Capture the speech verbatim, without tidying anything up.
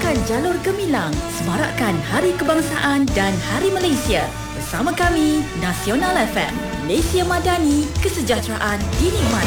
Mulakan jalur gemilang, semarakkan Hari Kebangsaan dan Hari Malaysia. Bersama kami, Nasional F M, Malaysia Madani, kesejahteraan dinikmati.